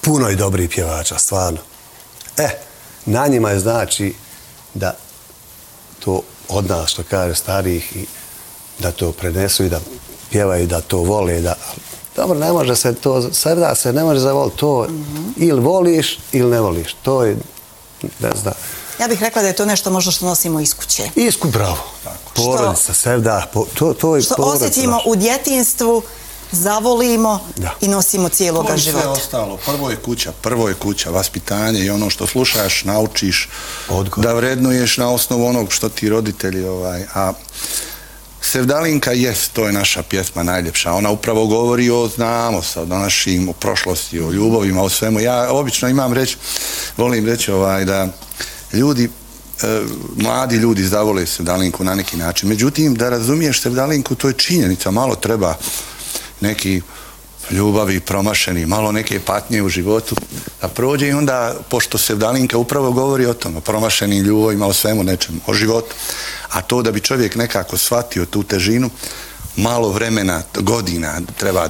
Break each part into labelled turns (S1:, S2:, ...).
S1: puno i dobrih pjevača, stvarno. Na njima je znači da to od nas, što kaže starijih, i da to prenesu i da pjevaju, da to vole. Dobro, ne može se to, sada se ne može zavoliti. To ili voliš ili ne voliš. To je, ne znam.
S2: Ja bih rekla da je to nešto možda što nosimo iz kuće.
S1: Bravo. Porodica, sevda, to je
S2: što
S1: porodica.
S2: osjetimo u djetinjstvu, zavolimo i nosimo cijeloga života.
S3: To je sve ostalo. Prvo je kuća, vaspitanje i ono što slušaš, naučiš, da vrednuješ na osnovu onog što ti roditelji. A Sevdalinka jest, to je naša pjesma najljepša. Ona upravo govori o o našim, o prošlosti, o ljubavima, o svemu. Ja obično volim reći da ljudi, mladi ljudi zavole Sevdalinku na neki način. Međutim, da razumiješ Sevdalinku, to je činjenica. Malo treba neki ljubavi promašeni, malo neke patnje u životu da prođe i onda, pošto Sevdalinka upravo govori o tom, o promašenim ljubavima, o svemu nečemu, o životu. A to da bi čovjek nekako shvatio tu težinu, malo vremena, godina treba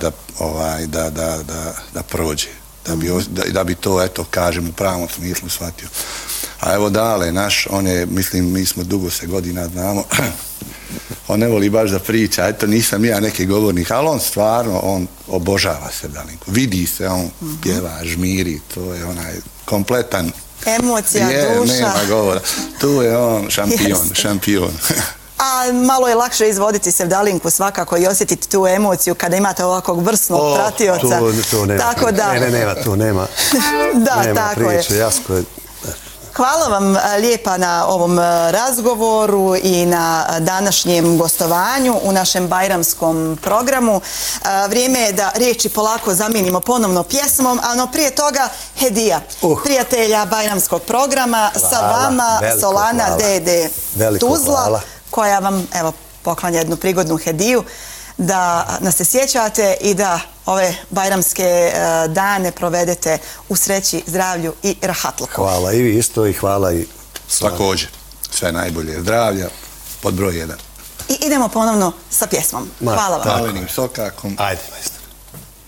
S3: da prođe. Da bi to, eto, kažem, u pravom smislu shvatio. A evo Dale, on je, mislim, mi smo dugo se godina znamo, on ne voli baš da priča, eto, nisam ja neki govornik, ali on stvarno, on obožava Sevdalinku. Vidi se, on pjeva, žmiri, to je onaj kompletan...
S2: Emocija, duša.
S3: Nema govora. Tu je on šampion.
S2: A malo je lakše izvoditi Sevdalinku svakako i osjetiti tu emociju kada imate ovakvog vrsnog pratioca.
S1: To nema. To nema.
S2: Da, tako je. Hvala vam lijepa na ovom razgovoru i na današnjem gostovanju u našem bajramskom programu. Vrijeme je da riječi polako zamijenimo ponovno pjesmom, a prije toga hedija prijatelja bajramskog programa sa vama Solana Dede Tuzla, koja vam poklanja jednu prigodnu hediju da nas se sjećate i da ove bajramske dane provedete u sreći, zdravlju i rahatluku.
S1: Hvala i vi isto i hvala i...
S3: Također. Sve najbolje zdravlja, pod broj 1.
S2: I idemo ponovno sa pjesmom. Hvala vam.
S3: Talenim sokakom.
S1: Ajde, majstor.